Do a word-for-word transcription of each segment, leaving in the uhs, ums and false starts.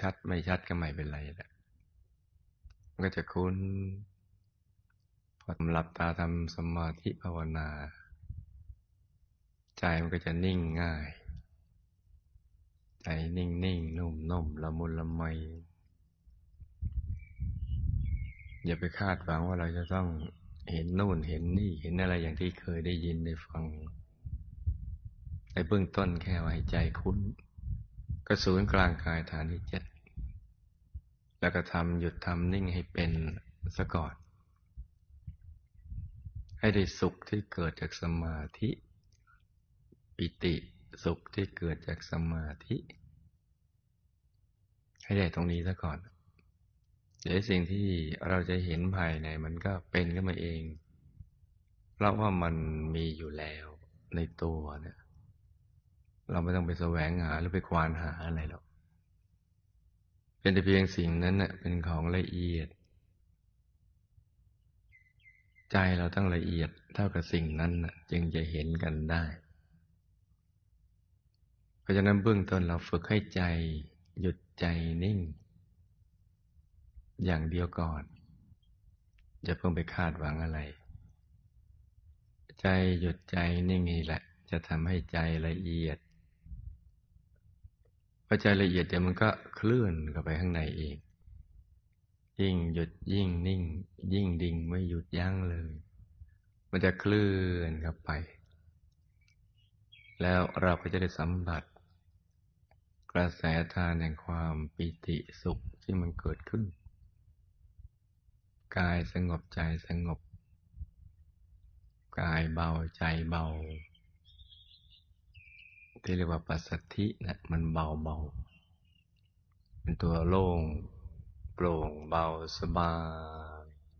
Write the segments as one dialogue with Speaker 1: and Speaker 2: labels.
Speaker 1: ชัดไม่ชัดก็ไม่เป็นไรแหละมันก็จะคุ้นพอหลับตาทำสมาธิภาวนาใจมันก็จะนิ่งง่ายใจนิ่งนิ่งนุ่มนุ่มละมุนละไมอย่าไปคาดหวังว่าเราจะต้องเห็นนู่นเห็นนี่เห็นอะไรอย่างที่เคยได้ยินได้ฟังในเบื้องต้นแค่ว่าให้ใจคุ้นก็ศูนย์กลางกายฐานที่เจ็ดแล้วก็ทำหยุดทำนิ่งให้เป็นซะก่อนให้ได้สุขที่เกิดจากสมาธิปิติสุขที่เกิดจากสมาธิให้ได้ตรงนี้ซะก่อนเดี๋ยวสิ่งที่เราจะเห็นภายในมันก็เป็นขึ้นมาเองเพราะว่ามันมีอยู่แล้วในตัวเนี่ยเราไม่ต้องไปแสวงหาหรือไปควานหาอะไรหรอกเป็นแต่เพียงสิ่งนั้นน่ะเป็นของละเอียดใจเราต้องละเอียดเท่ากับสิ่งนั้นน่ะจึงจะเห็นกันได้เพราะฉะนั้นเบื้องต้นเราฝึกให้ใจหยุดใจนิ่งอย่างเดียวก่อนอย่าเพิ่งไปคาดหวังอะไรใจหยุดใจนิ่งนี่แหละจะทำให้ใจละเอียดพอใจละเอียดเดี๋ยวมันก็เคลื่อนเข้าไปข้างในเองยิ่งหยุดยิ่งนิ่งยิ่งดิ่งไม่หยุดยั้งเลยมันจะเคลื่อนเข้าไปแล้วเราก็จะได้สัมผัสกระแสทานแห่งความปิติสุขที่มันเกิดขึ้นกายสงบใจสงบกายเบาใจเบาที่เรียกว่าปัสสัทธินะมันเบาเบาเป็นตัวโล่งโปร่งเบาสบาย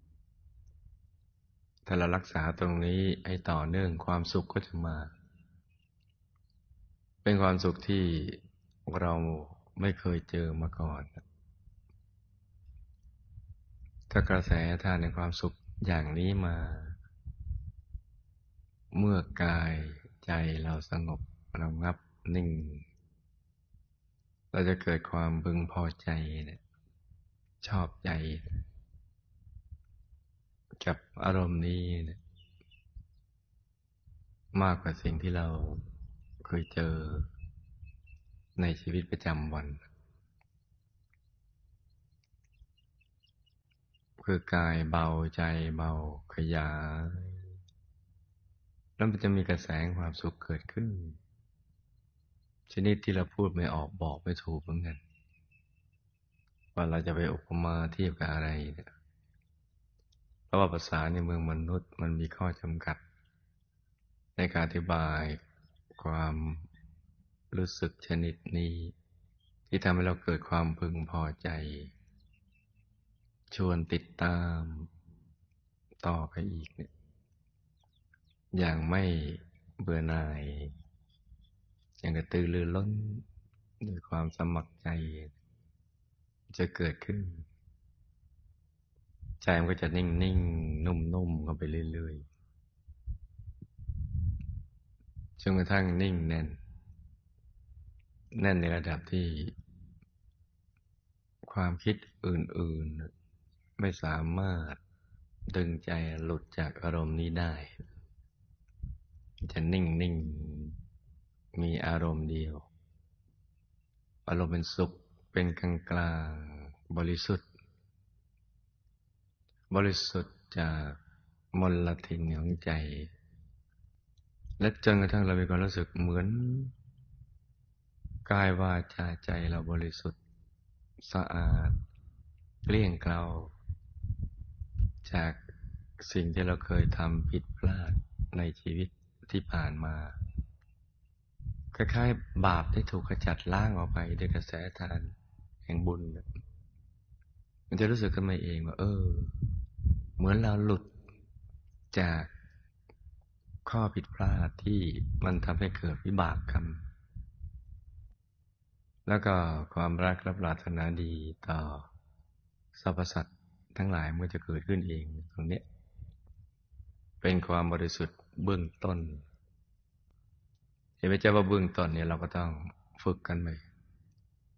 Speaker 1: ถ้าเรารักษาตรงนี้ให้ต่อเนื่องความสุขก็จะมาเป็นความสุขที่เราไม่เคยเจอมาก่อนถ้ากระแสทานในความสุขอย่างนี้มาเมื่อกายใจเราสงบระงับนิ่งเราจะเกิดความพึงพอใจเนี่ยชอบใจกับอารมณ์นี้เนี่ยมากกว่าสิ่งที่เราเคยเจอในชีวิตประจำวันคือกายเบาใจเบาขยายแล้วมันจะมีกระแสความสุขเกิดขึ้นชนิดที่เราพูดไม่ออกบอกไม่ถูกเหมือนกันว่าเราจะไปอุปมาเทียบกับอะไรเนี่ยเพราะว่าภาษาในเมืองมนุษย์มันมีข้อจำกัดในการอธิบายความรู้สึกชนิดนี้ที่ทำให้เราเกิดความพึงพอใจชวนติดตามต่อไปอีกเนี่ยอย่างไม่เบื่อหน่ายอย่างกระตือรือร้นด้วยความสมัครใจจะเกิดขึ้นใจมันก็จะนิ่งนิ่งนุ่มนุ่มกันไปเรื่อยๆจนกระทั่งนิ่งแน่นแน่นในระดับที่ความคิดอื่นๆไม่สามารถดึงใจหลุดจากอารมณ์นี้ได้จะนิ่งนิ่งมีอารมณ์เดียวอารมณ์เป็นสุขเป็นกลางกลางบริสุทธิ์บริสุทธิ์จากมลทินของใจและจนกระทั่งเรามีความรู้สึกเหมือนกายวาจาใจเราบริสุทธิ์สะอาดเกลี้ยงเกลาจากสิ่งที่เราเคยทำผิดพลาดในชีวิตที่ผ่านมาคล้ายๆบาปที่ถูกขจัดล้างออกไปด้วยกระแสทานแห่งบุญมันจะรู้สึกขึ้นมาเองว่าเออเหมือนเราหลุดจากข้อผิดพลาดที่มันทำให้เกิดวิบากกรรมแล้วก็ความรักและปรารถนาดีต่อสรรพสัตว์ทั้งหลายมันจะเกิดขึ้นเองตรงนี้เป็นความบริสุทธิ์เบื้องต้นเห็นไหมเจ้าว่าเบื้องต้นเนี่ยเราก็ต้องฝึกกันไป